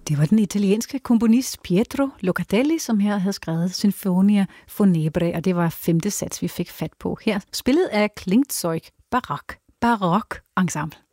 Det var den italienske komponist Pietro Locatelli, som her havde skrevet Sinfonia Funebre, og det var 5. sats, vi fik fat på her. Spillet af Klingzeug Barok Ensemble.